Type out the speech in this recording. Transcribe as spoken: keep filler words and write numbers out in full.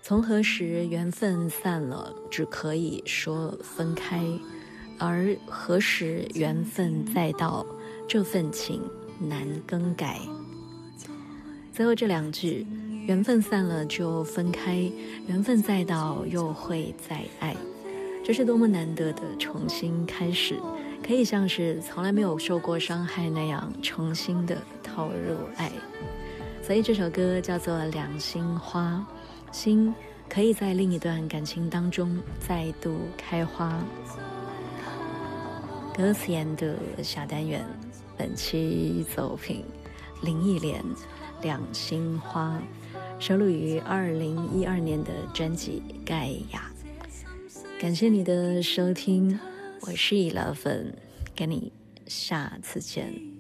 从何时缘分散了，只可以说分开，而何时缘分再到，这份情难更改。最后这两句，缘分散了就分开，缘分再到又会再爱，这是多么难得的重新开始，可以像是从来没有受过伤害那样重新的投入爱。所以这首歌叫做《两心花》，心可以在另一段感情当中再度开花。歌词研读小单元，本期走品林忆莲《两心花》，收录于二零一二年的专辑《盖亚》。感谢你的收听，我是 Eleven， 跟你下次见。